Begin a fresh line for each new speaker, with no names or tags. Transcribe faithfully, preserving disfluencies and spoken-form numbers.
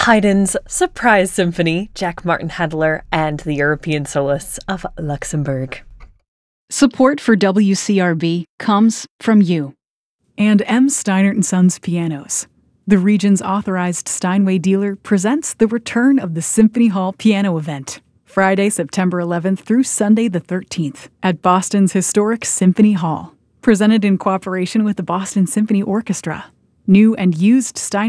Haydn's Surprise Symphony, Jack Martin Handler, and the European Soloists of Luxembourg.
Support for W C R B comes from you.
And M. Steinert and Sons Pianos. The region's authorized Steinway dealer presents the return of the Symphony Hall Piano Event, Friday, September eleventh through Sunday the thirteenth, at Boston's historic Symphony Hall. Presented in cooperation with the Boston Symphony Orchestra. New and used Steinway